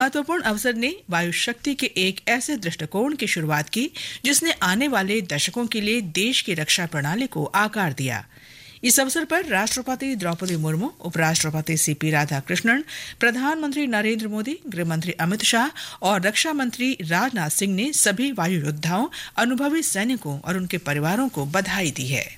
महत्वपूर्ण अवसर ने वायु शक्ति के एक ऐसे दृष्टिकोण की शुरुआत की जिसने आने वाले दशकों के लिए देश की रक्षा प्रणाली को आकार दिया। इस अवसर पर राष्ट्रपति द्रौपदी मुर्मू, उपराष्ट्रपति सीपी राधाकृष्णन, प्रधानमंत्री नरेंद्र मोदी, गृहमंत्री अमित शाह और रक्षा मंत्री राजनाथ सिंह ने सभी वायु योद्धाओं, अनुभवी सैनिकों और उनके परिवारों को बधाई दी है।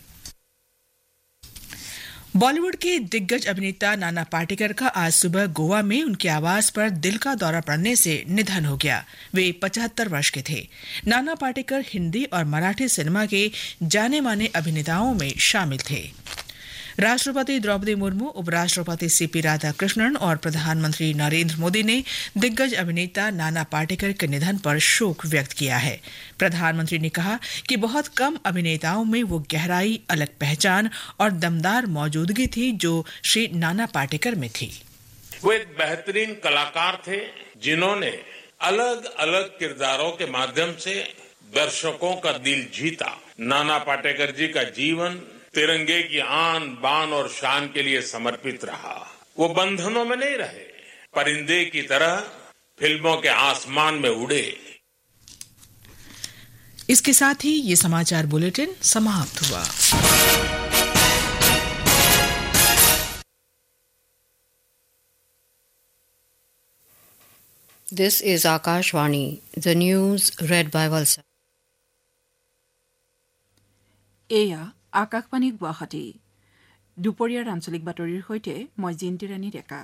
बॉलीवुड के दिग्गज अभिनेता नाना पाटेकर का आज सुबह गोवा में उनके आवास पर दिल का दौरा पड़ने से निधन हो गया। वे 75 वर्ष के थे। नाना पाटेकर हिंदी और मराठी सिनेमा के जाने माने अभिनेताओं में शामिल थे। राष्ट्रपति द्रौपदी मुर्मू, उपराष्ट्रपति सीपी राधाकृष्णन और प्रधानमंत्री नरेंद्र मोदी ने दिग्गज अभिनेता नाना पाटेकर के निधन पर शोक व्यक्त किया है। प्रधानमंत्री ने कहा कि बहुत कम अभिनेताओं में वो गहराई, अलग पहचान और दमदार मौजूदगी थी जो श्री नाना पाटेकर में थी। वो एक बेहतरीन कलाकार थे जिन्होंने अलग अलग किरदारों के माध्यम से दर्शकों का दिल जीता। नाना पाटेकर जी का जीवन तिरंगे की आन, बान और शान के लिए समर्पित रहा। वो बंधनों में नहीं रहे, परिंदे की तरह फिल्मों के आसमान में उड़े। इसके साथ ही ये समाचार बुलेटिन समाप्त हुआ। This is Akashvani, the news read by Valsa. এয়া আকাশবাণী গুৱাহাটী। দুপৰীয়াৰ আঞ্চলিক বাতৰিৰ সৈতে মই জিন্তি ৰাণী ডেকা।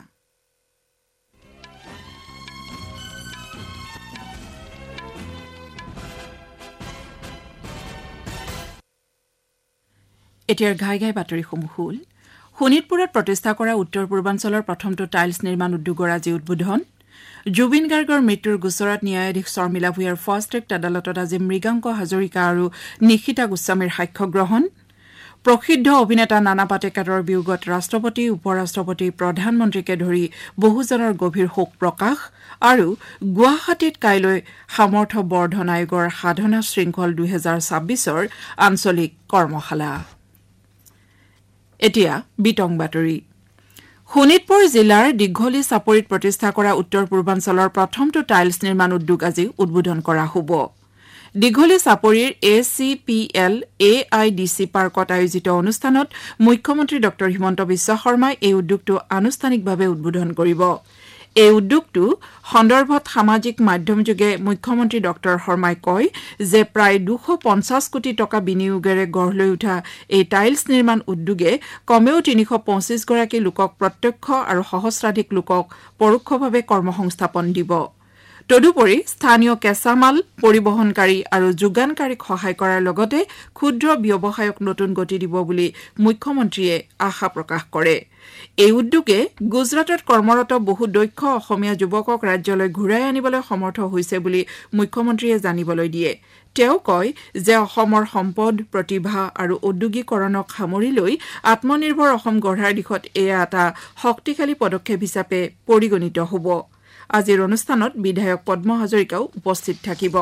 এতিয়াৰ ঘাই ঘাই বাতৰিসমূহ হ'ল শোণিতপুৰত প্ৰতিষ্ঠা কৰা উত্তৰ পূৰ্বাঞ্চলৰ প্ৰথমটো টাইলছ নিৰ্মাণ উদ্যোগৰ আজি উদ্বোধন। জুবিন গাৰ্গৰ মৃত্যুৰ গোচৰত ন্যায়াধীশ শৰ্মিলা ভূঞাৰ ফাষ্ট ট্ৰেক আদালতত আজি মৃগাংক হাজৰিকা আৰু নিশিতা গোস্বামীৰ সাক্ষ্য গ্ৰহণ। প্ৰসিদ্ধ অভিনেতা নানা পাটেকাৰৰ বিয়োগত ৰাষ্ট্ৰপতি, উপৰাষ্ট্ৰপতি, প্ৰধানমন্ত্ৰীকে ধৰি বহুজনৰ গভীৰ শোক প্ৰকাশ। আৰু গুৱাহাটীত কাইলৈ সামৰ্থ্য বৰ্ধন আয়োগৰ সাধনা শৃংখল 2026ৰ আঞ্চলিক কৰ্মশালা। এতিয়া বিতং বাতৰি। শোণিতপুৰ জিলাৰ দীঘলী চাপৰিত প্ৰতিষ্ঠা কৰা উত্তৰ পূৰ্বাঞ্চলৰ প্ৰথমটো টাইলছ নিৰ্মাণ উদ্যোগ আজি উদ্বোধন কৰা হ'ব। দীঘলী চাপৰিৰ ACPL AIDC পাৰ্কত আয়োজিত অনুষ্ঠানত মুখ্যমন্ত্ৰী ড হিমন্ত বিশ্ব শৰ্মাই এই উদ্যোগটো আনুষ্ঠানিকভাৱে উদ্বোধন কৰিব। এই উদ্যোগটো সন্দৰ্ভত সামাজিক মাধ্যমযোগে মুখ্যমন্ত্ৰী ড শৰ্মাই কয় যে প্ৰায় 250 কোটি টকা বিনিয়োগেৰে গঢ় লৈ উঠা এই টাইলছ নিৰ্মাণ উদ্যোগে কমেও 325 গৰাকী লোকক প্ৰত্যক্ষ আৰু সহস্ৰাধিক লোকক পৰোক্ষভাৱে কৰ্মসংস্থাপন দিব। তদুপৰি স্থানীয় কেঁচামাল পৰিবহণকাৰী আৰু যোগানকাৰীক সহায় কৰাৰ লগতে ক্ষুদ্ৰ ব্যৱসায়ক নতুন গতি দিব বুলি মুখ্যমন্ত্ৰীয়ে আশা প্ৰকাশ কৰে। এই উদ্যোগে গুজৰাটত কৰ্মৰত বহু দক্ষ অসমীয়া যুৱকক ৰাজ্যলৈ ঘূৰাই আনিবলৈ সমৰ্থ হৈছে বুলি মুখ্যমন্ত্ৰীয়ে জানিবলৈ দিয়ে। তেওঁ কয় যে অসমৰ সম্পদ, প্ৰতিভা আৰু ঔদ্যোগিকৰণক সামৰি লৈ আত্মনিৰ্ভৰ অসম গঢ়াৰ দিশত এয়া এটা শক্তিশালী পদক্ষেপ হিচাপে পৰিগণিত হ'ব। আজিৰ অনুষ্ঠানত বিধায়ক পদ্ম হাজৰিকাও উপস্থিত থাকিব।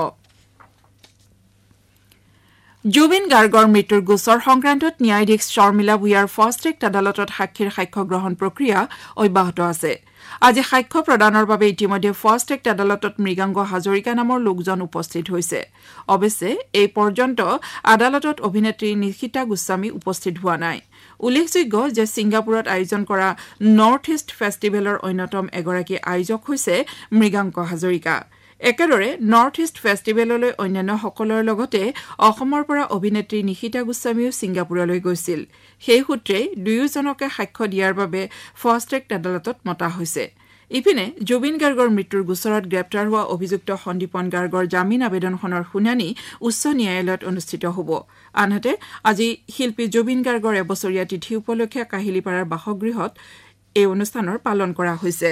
জুবিন গাৰ্গৰ মৃত্যুৰ গোচৰ সংক্ৰান্তত ন্যায়াধীশ শৰ্মিলা ভূঞাৰ ফাষ্ট ট্ৰেক আদালতত সাক্ষীৰ সাক্ষ্য গ্ৰহণ প্ৰক্ৰিয়া অব্যাহত আছে। আজি সাক্ষ্য প্ৰদানৰ বাবে ইতিমধ্যে ফাষ্ট ট্ৰেক আদালতত মৃগাংক হাজৰিকা নামৰ লোকজন উপস্থিত হৈছে। অৱশ্যে এই পৰ্যন্ত আদালতত অভিনেত্ৰী নিশিতা গোস্বামী উপস্থিত হোৱা নাই। উল্লেখযোগ্য যে ছিংগাপুৰত আয়োজন কৰা নৰ্থ ইষ্ট ফেষ্টিভেলৰ অন্যতম এগৰাকী আয়োজক হৈছে মৃগাংক হাজৰিকা। একেদৰে নৰ্থ ইষ্ট ফেষ্টিভেললৈ অন্যান্য সকলৰ লগতে অসমৰ পৰা অভিনেত্ৰী নিশিতা গোস্বামীও ছিংগাপুৰলৈ গৈছিল। সেই সূত্ৰে দুয়োজনকে সাক্ষ্য দিয়াৰ বাবে ফাষ্ট ট্ৰেক আদালতত মতা হৈছে। ইপিনে জুবিন গাৰ্গৰ মৃত্যুৰ গোচৰত গ্ৰেপ্তাৰ হোৱা অভিযুক্ত সন্দীপন গাৰ্গৰ জামিন আবেদনখনৰ শুনানি উচ্চ ন্যায়ালয়ত অনুষ্ঠিত হ'ব। আনহাতে আজি শিল্পী জুবিন গাৰ্গৰ এবছৰীয়া তিথি উপলক্ষে কাহিলীপাৰাৰ বাসগৃহত এই অনুষ্ঠানৰ পালন কৰা হৈছে।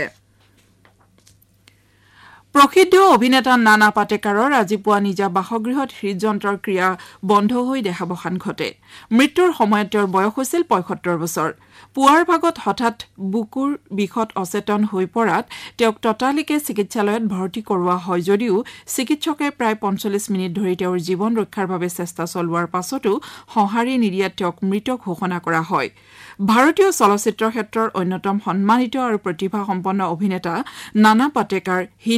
প্ৰসিদ্ধ অভিনেতা নানা পাটেকাৰৰ আজি পুৱা নিজা বাসগৃহত হৃদযন্ত্ৰৰ ক্ৰিয়া বন্ধ হৈ দেহাৱসান ঘটে। মৃত্যুৰ সময়ত তেওঁৰ বয়স হৈছিল 75 বছৰ। পুৱাৰ ভাগত হঠাৎ বুকুৰ বিষত অচেতন হৈ পৰাত তেওঁক ততালিকে চিকিৎসালয়ত ভৰ্তি কৰোৱা হয় যদিও চিকিৎসকে প্ৰায় 45 মিনিট ধৰি তেওঁৰ জীৱন ৰক্ষাৰ বাবে চেষ্টা চলোৱাৰ পাছতো সঁহাৰি নিদিয়াত তেওঁক মৃত ঘোষণা কৰা হয়। ভাৰতীয় চলচ্চিত্ৰ ক্ষেত্ৰৰ অন্যতম সন্মানিত আৰু প্ৰতিভাসম্পন্ন অভিনেতা নানা পাটেকাৰ